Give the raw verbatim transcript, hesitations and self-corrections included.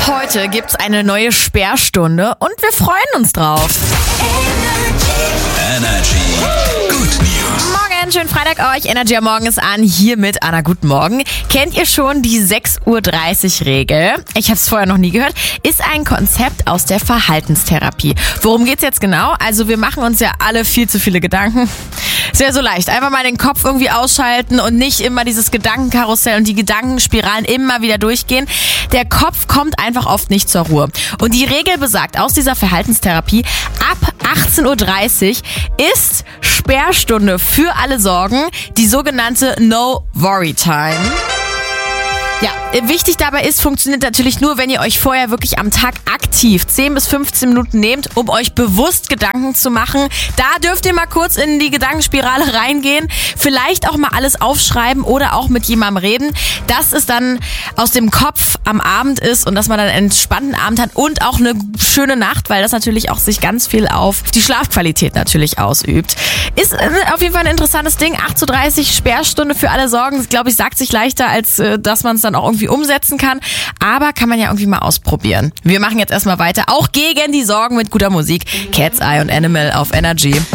Heute gibt's eine neue Sperrstunde und wir freuen uns drauf. Energy. Good News. Morgen, schönen Freitag euch. Energy am Morgen ist an. Hier mit Anna, guten Morgen. Kennt ihr schon die sechs Uhr dreißig Regel? Ich habe es vorher noch nie gehört. Ist ein Konzept aus der Verhaltenstherapie. Worum geht's jetzt genau? Also wir machen uns ja alle viel zu viele Gedanken. Es wäre so leicht. Einfach mal den Kopf irgendwie ausschalten und nicht immer dieses Gedankenkarussell und die Gedankenspiralen immer wieder durchgehen. Der Kopf kommt einfach oft nicht zur Ruhe. Und die Regel besagt aus dieser Verhaltenstherapie, ab achtzehn Uhr dreißig ist Sperrstunde für alle Sorgen, die sogenannte No-Worry-Time. Ja, wichtig dabei ist, funktioniert natürlich nur, wenn ihr euch vorher wirklich am Tag aktiv zehn bis fünfzehn Minuten nehmt, um euch bewusst Gedanken zu machen. Da dürft ihr mal kurz in die Gedankenspirale reingehen, vielleicht auch mal alles aufschreiben oder auch mit jemandem reden, dass es dann aus dem Kopf am Abend ist und dass man dann einen entspannten Abend hat und auch eine schöne Nacht, weil das natürlich auch sich ganz viel auf die Schlafqualität natürlich ausübt. Ist auf jeden Fall ein interessantes Ding. acht Uhr dreißig Sperrstunde für alle Sorgen, glaube ich, sagt sich leichter, als äh, dass man es dann auch irgendwie umsetzen kann. Aber kann man ja irgendwie mal ausprobieren. Wir machen jetzt erstmal weiter. Auch gegen die Sorgen mit guter Musik. Cat's Eye und Animal auf Energy.